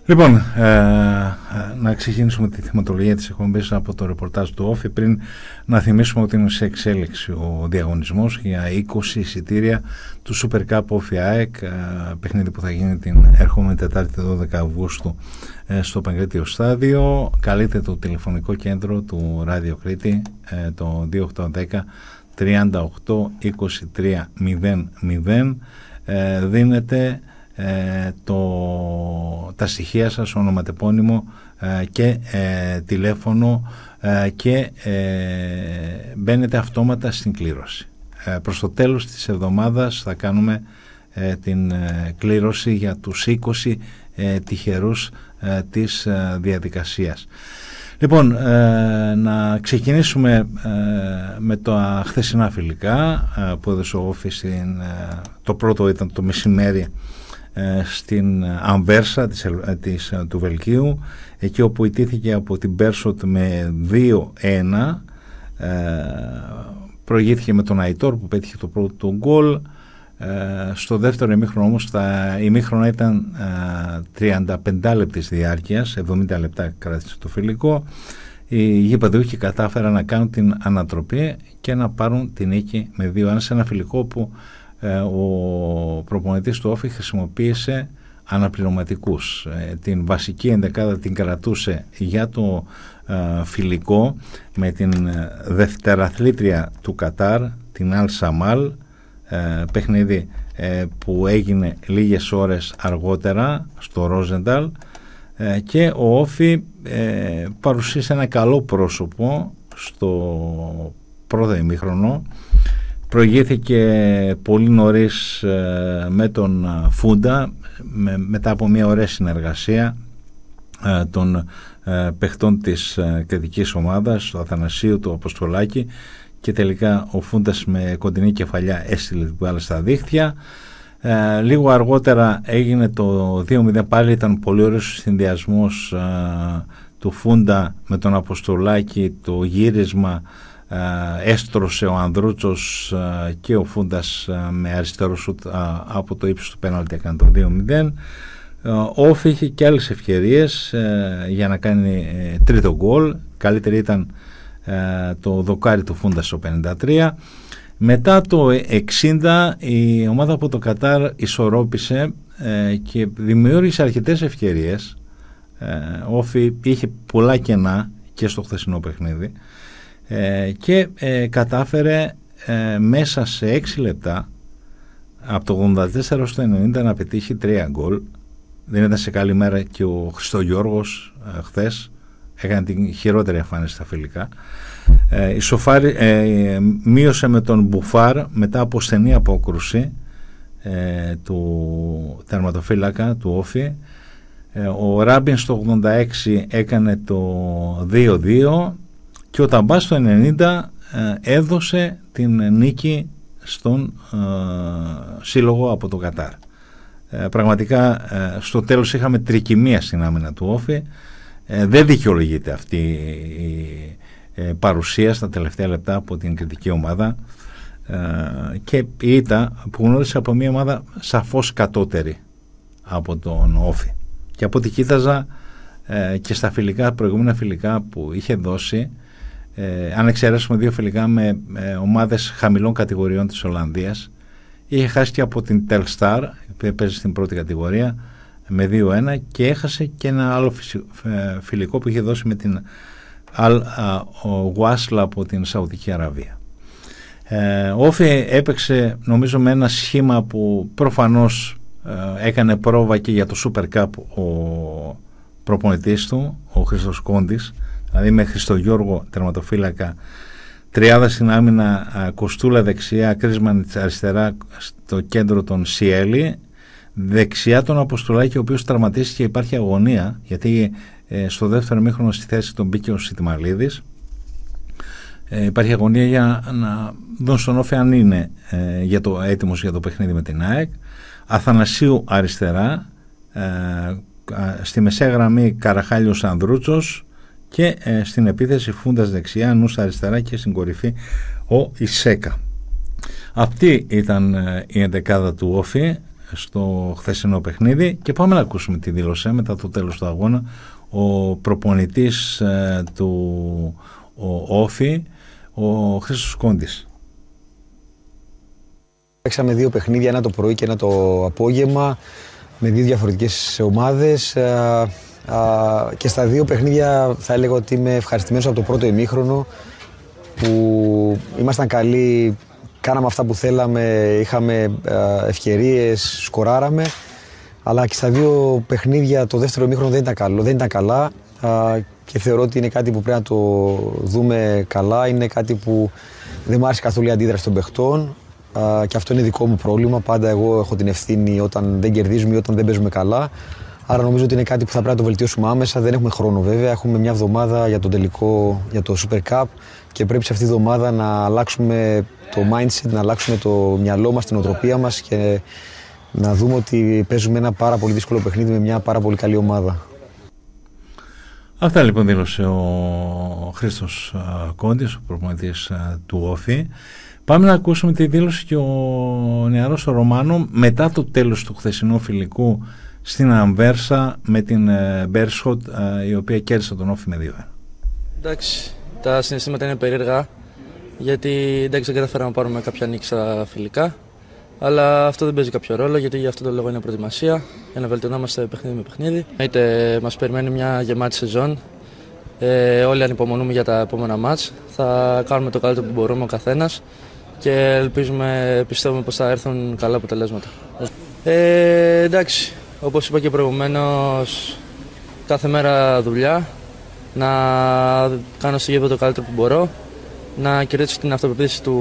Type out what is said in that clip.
Λοιπόν, να ξεκινήσουμε τη θεματολογία της εκπομπής από το ρεπορτάζ του Όφη, πριν να θυμίσουμε ότι είναι σε εξέλιξη ο διαγωνισμός για 20 εισιτήρια του Super Cup Όφη ΑΕΚ, παιχνίδι που θα γίνει την ερχόμενη Τετάρτη 12 Αυγούστου στο Παγκρίτιο Στάδιο. Καλείτε το τηλεφωνικό κέντρο του Ράδιο Κρήτη, το 2810 38 23 00. Δίνετε τα στοιχεία σας, ονοματεπώνυμο και τηλέφωνο και μπαίνετε αυτόματα στην κλήρωση. Προς το τέλος της εβδομάδας θα κάνουμε την κλήρωση για τους 20 τυχερούς της διαδικασίας. Λοιπόν, να ξεκινήσουμε με τα χθεσινά φιλικά που έδωσε ο Όφη. Το πρώτο ήταν το μεσημέρι στην Αμβέρσα του Βελγίου, εκεί όπου ιτήθηκε από την Μπέρσοτ με 2-1. Προηγήθηκε με τον Αϊτόρ που πέτυχε το πρώτο γκολ. Στο δεύτερο ημίχρονο όμως τα ημίχρονα ήταν 35 λεπτής διάρκειας, 70 λεπτά κράτησε το φιλικό. Οι γηπεδούχοι κατάφεραν να κάνουν την ανατροπή και να πάρουν την νίκη με 2-1 σε ένα φιλικό που ο προπονητής του Όφη χρησιμοποίησε αναπληρωματικούς. Την βασική ενδεκάδα την κρατούσε για το φιλικό με την δευτεραθλήτρια του Κατάρ, την Αλ Σαμάλ, παιχνίδι που έγινε λίγες ώρες αργότερα στο Ρόζενταλ, και ο Όφη παρουσίασε ένα καλό πρόσωπο στο πρώτο ημίχρονο. Προηγήθηκε πολύ νωρίς με τον Φούντα μετά από μια ωραία συνεργασία των παιχτών της κριτικής ομάδας, του Αθανασίου, του Αποστολάκη, και τελικά ο Φούντας με κοντινή κεφαλιά έστειλε την μπάλα στα δίχτυα. Λίγο αργότερα έγινε το 2-0, πάλι ήταν πολύ ωραίος συνδυασμός του Φούντα με τον Αποστολάκη, το γύρισμα έστρωσε ο Ανδρούτσος και ο Φούντας με αριστερό σουτ από το ύψος του πέναλτι έκανε το 2-0. Ο Όφη είχε και άλλες ευκαιρίες για να κάνει τρίτο γκολ. Καλύτερη ήταν το δοκάρι του Φούντα στο 53. Μετά το 60 η ομάδα από το Κατάρ ισορρόπησε και δημιούργησε αρκετές ευκαιρίες. Ο Όφη είχε πολλά κενά και στο χθεσινό παιχνίδι και κατάφερε μέσα σε 6 λεπτά από το 84 στο 90 να πετύχει 3 γκολ. Δεν ήταν σε καλή μέρα και ο Χριστογιώργος χθες, έκανε την χειρότερη εμφάνιση στα φιλικά. Μείωσε με τον Μπουφάρ μετά από στενή απόκρουση του τερματοφύλακα του Όφη. Ο Ράμπιν στο 86 έκανε το 2-2 και ο Ταμπάς στο 90 έδωσε την νίκη στον σύλλογο από το Κατάρ. Πραγματικά στο τέλος είχαμε τρικυμία στην άμυνα του Όφη. Δεν δικαιολογείται αυτή η παρουσία στα τελευταία λεπτά από την κριτική ομάδα, και η ήττα που γνώρισε από μια ομάδα σαφώς κατώτερη από τον Όφη, και από ό,τι κοίταζα και στα φιλικά, προηγούμενα φιλικά που είχε δώσει, αν εξαιρέσουμε 2 φιλικά με ομάδες χαμηλών κατηγοριών της Ολλανδίας, είχε χάσει και από την Telstar που παίζει στην πρώτη κατηγορία με 2-1, και έχασε και ένα άλλο φιλικό που είχε δώσει με την Γουάσλα από την Σαουδική Αραβία. Ο Όφη έπαιξε νομίζω με ένα σχήμα που προφανώς έκανε πρόβα και για το Super Cup ο προπονητής του, ο Χρήστος Κόντης, δηλαδή με Χριστογιώργο τερματοφύλακα, τριάδα στην άμυνα, Κοστούλα δεξιά, Κρίσμαν αριστερά, στο κέντρο τον Σιέλη, δεξιά τον Αποστολάκη, ο οποίος τραυματίστηκε και υπάρχει αγωνία, γιατί στο δεύτερο ημίχρονο στη θέση τον μπήκε ο Σιτμαλίδης. Υπάρχει αγωνία για να δουν στον Όφη αν είναι έτοιμος για το παιχνίδι με την ΑΕΚ. Αθανασίου αριστερά, στη μεσαία γραμμή Καραχάλιος Ανδρούτσος, και στην επίθεση Φούντας δεξιά, Νούσα αριστερά, και στην κορυφή ο Ισέκα. Αυτή ήταν η εντεκάδα του Όφη. στο χθεσινό παιχνίδι και πάμε να ακούσουμε τη δήλωση μετά το τέλος του αγώνα. Ο προπονητής του Όφη, ο Χρήστος Κόντης. Παίξαμε 2 παιχνίδια, ένα το πρωί και ένα το απόγευμα, με 2 διαφορετικές ομάδες και στα 2 παιχνίδια θα έλεγα ότι είμαι ευχαριστημένος από το πρώτο ημίχρονο που ήμασταν καλοί, κάναμε αυτά που θέλαμε, είχαμε ευκαιρίες, σκοράραμε, αλλά και στα 2 παιχνίδια το δεύτερο ημίχρονο δεν ήταν καλά και θεωρώ ότι είναι κάτι που πρέπει να το δούμε καλά, είναι κάτι που δεν μου άρεσε καθόλου η αντίδραση των παιχτών. Και αυτό είναι δικό μου πρόβλημα. Πάντα εγώ έχω την ευθύνη όταν δεν κερδίζουμε ή όταν δεν παίζουμε καλά. Άρα νομίζω ότι είναι κάτι που θα πρέπει να το βελτιώσουμε άμεσα. Δεν έχουμε χρόνο βέβαια. Έχουμε μια εβδομάδα για τον τελικό, για το Super Cup και πρέπει σε αυτή τη εβδομάδα να αλλάξουμε το mindset, να αλλάξουμε το μυαλό μας, την οτροπία μας και να δούμε ότι παίζουμε ένα πάρα πολύ δύσκολο παιχνίδι με μια πάρα πολύ καλή ομάδα. Αυτά λοιπόν δήλωσε ο Χρήστος Κόντης, ο προπονητής του Όφη. Πάμε να ακούσουμε τη δήλωση και ο νεαρός ο Ρωμάνο μετά το τέλος του χθεσινού φιλικού στην Αμβέρσα με την Μπέρσχοτ, η οποία κέρδισε τον Όφη με 2-1. Εντάξει, τα συναισθήματα είναι περίεργα γιατί δεν καταφέραμε να πάρουμε κάποια νίκη στα φιλικά, αλλά αυτό δεν παίζει κάποιο ρόλο γιατί για αυτό το λόγο είναι προετοιμασία για να βελτιωνόμαστε παιχνίδι με παιχνίδι. Είτε μας περιμένει μια γεμάτη σεζόν, όλοι ανυπομονούμε για τα επόμενα μάτς, θα κάνουμε το καλύτερο που μπορούμε ο καθένας και πιστεύουμε πως θα έρθουν καλά αποτελέσματα. Εντάξει, όπως είπα και προηγουμένως, κάθε μέρα δουλειά, να κάνω στο γήπεδο το καλύτερο που μπορώ, να κερδίσω την αυτοπεποίθηση του